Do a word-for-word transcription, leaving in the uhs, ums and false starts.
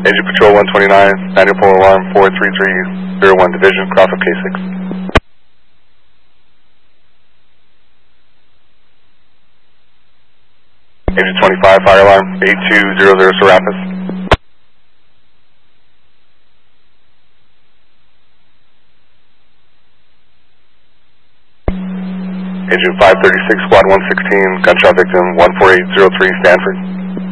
Agent Patrol one twenty-nine, manual pole alarm four three three zero one Division, Crawford K six. Agent twenty-five, fire alarm eight two zero zero Serapis. Agent five thirty-six, squad one sixteen, gunshot victim one four eight zero three Stanford.